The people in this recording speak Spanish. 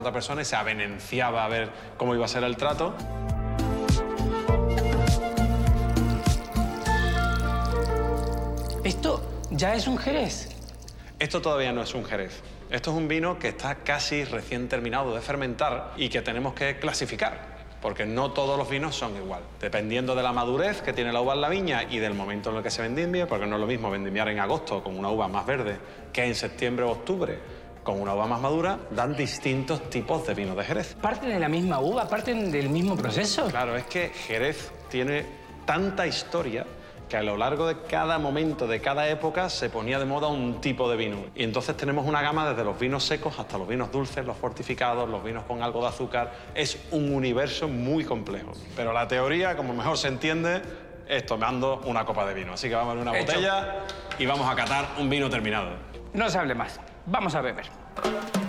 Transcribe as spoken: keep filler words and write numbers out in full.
otra persona y se avenenciaba a ver cómo iba a ser el trato. ¿Esto ya es un Jerez? Esto todavía no es un Jerez. Esto es un vino que está casi recién terminado de fermentar y que tenemos que clasificar, porque no todos los vinos son igual. Dependiendo de la madurez que tiene la uva en la viña y del momento en el que se vendimia, porque no es lo mismo vendimiar en agosto con una uva más verde que en septiembre o octubre con una uva más madura, dan distintos tipos de vinos de Jerez. ¿Parten de la misma uva? ¿Parten del mismo proceso? Claro, es que Jerez tiene tanta historia que a lo largo de cada momento, de cada época, se ponía de moda un tipo de vino. Y entonces tenemos una gama desde los vinos secos hasta los vinos dulces, los fortificados, los vinos con algo de azúcar. Es un universo muy complejo. Pero la teoría, como mejor se entiende, es tomando una copa de vino. Así que vamos a abrir una Hecho. botella y vamos a catar un vino terminado. No se hable más. Vamos a beber.